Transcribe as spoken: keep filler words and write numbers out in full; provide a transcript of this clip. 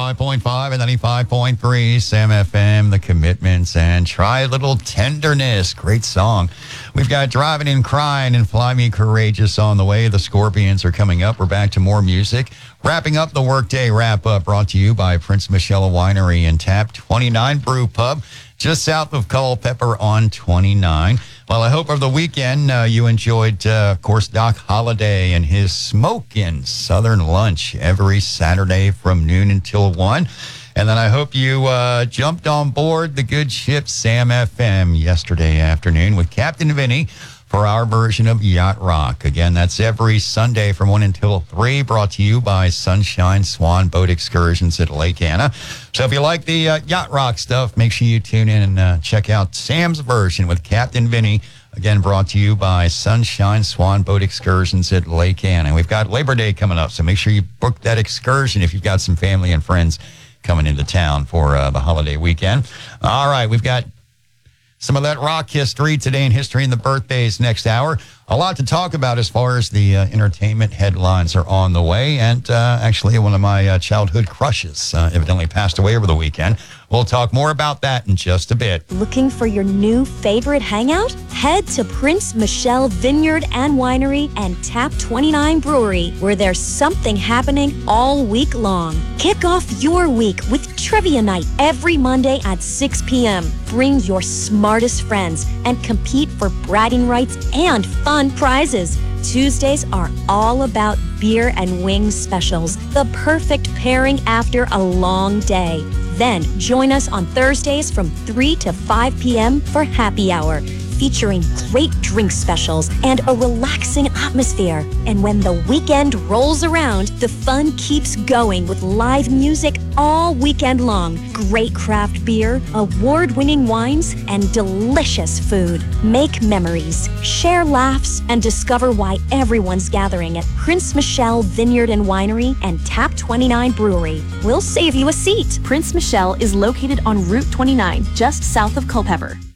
ninety-five point five and ninety-five point three Sam F M, The Commitments, and Try a Little Tenderness. Great song. We've got Driving and Crying and Fly Me Courageous on the way. The Scorpions are coming up. We're back to more music. Wrapping up the Workday Wrap-Up, brought to you by Prince Michelle Winery and Tap twenty-nine Brew Pub, just south of Culpeper on twenty-nine. Well, I hope over the weekend uh, you enjoyed, uh, of course, Doc Holliday and his Smokin' Southern Lunch every Saturday from noon until one. And then I hope you uh, jumped on board the good ship Sam F M yesterday afternoon with Captain Vinny for our version of Yacht Rock. Again, that's every Sunday from one until three, brought to you by Sunshine Swan Boat Excursions at Lake Anna. So if you like the uh, Yacht Rock stuff, make sure you tune in and uh, check out Sam's version with Captain Vinny. Again, brought to you by Sunshine Swan Boat Excursions at Lake Anna. We've got Labor Day coming up, so make sure you book that excursion if you've got some family and friends coming into town for uh, the holiday weekend. All right, we've got some of that rock history today in history and the birthdays next hour. A lot to talk about as far as the uh, entertainment headlines are on the way. And uh, actually, one of my uh, childhood crushes uh, evidently passed away over the weekend. We'll talk more about that in just a bit. Looking for your new favorite hangout? Head to Prince Michelle Vineyard and Winery and Tap twenty-nine Brewery, where there's something happening all week long. Kick off your week with Trivia Night every Monday at six p.m. Bring your smartest friends and compete for bragging rights and fun prizes. Tuesdays are all about beer and wings specials, the perfect pairing after a long day. Then join us on Thursdays from three to five p.m. for happy hour, featuring great drink specials and a relaxing atmosphere. And when the weekend rolls around, the fun keeps going with live music all weekend long, great craft beer, award-winning wines, and delicious food. Make memories, share laughs, and discover why everyone's gathering at Prince Michelle Vineyard and Winery and Tap twenty-nine Brewery. We'll save you a seat. Prince Michelle is located on Route twenty-nine, just south of Culpeper.